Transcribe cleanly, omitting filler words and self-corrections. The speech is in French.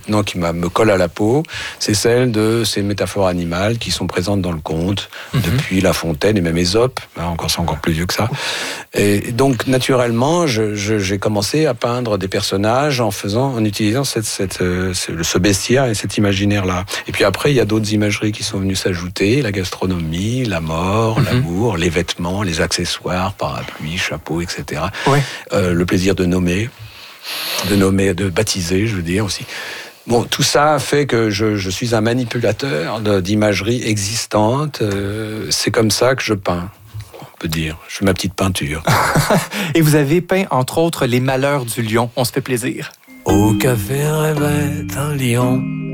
maintenant qui me colle à la peau, c'est celle de ces métaphores animales qui sont présentes dans le conte depuis La Fontaine et même Ésope. C'est encore plus vieux que ça. Et donc, naturellement, j'ai commencé à peindre des personnages en utilisant ce bestiaire et cet imaginaire-là. Et puis après, il y a d'autres imageries qui sont venues s'ajouter, la gastronomie, la mort, l'amour, les vêtements, les accessoires, parapluie, chapeau, etc. Ouais. Le plaisir de nommer, de baptiser, je veux dire aussi. Bon, tout ça fait que je suis un manipulateur d'imagerie existante. C'est comme ça que je peins. Peut dire. Je fais ma petite peinture. Et vous avez peint, entre autres, Les Malheurs du lion. On se fait plaisir. Au café rêvait un lion